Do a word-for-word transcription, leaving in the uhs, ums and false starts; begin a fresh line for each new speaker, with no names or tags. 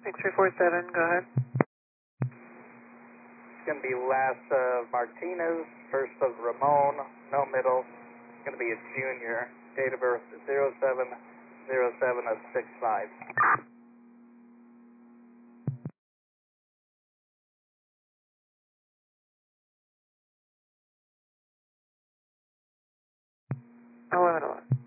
six three four seven, go ahead.
It's going to be last of Martinez, first of Ramon, no middle. It's going to be a junior, date of birth zero seven zero seven of six five.
eleven eleven.